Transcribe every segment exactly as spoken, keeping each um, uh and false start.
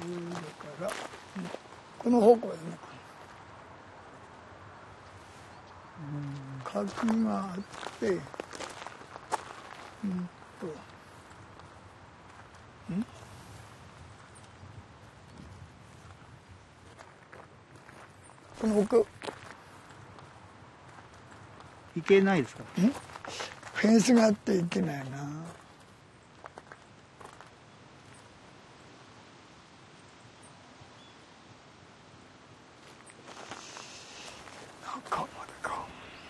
からこの方向やね。柿があってうんとんこの奥行けないですか？ んフェンスがあって行けないな。中までか。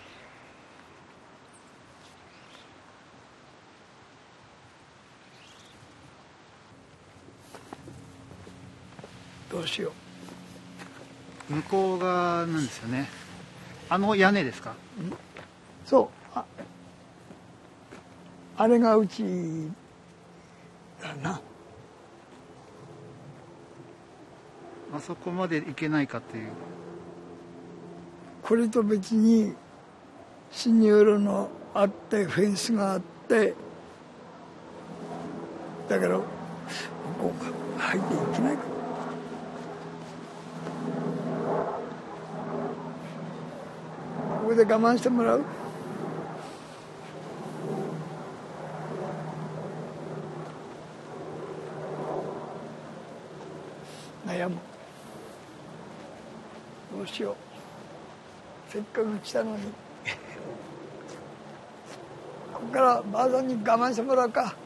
どうしよ向こう側なんですよね。あの屋根ですか？ う。そうああれがうちだな。 あそこまで行けないかっていう。 これと別に侵入路のあってフェンスがあってだけどここ入っていけないか。ここで我慢してもらう。悩む。どうしよう。せっかく来たのにここからばあさんに我慢してもらうか。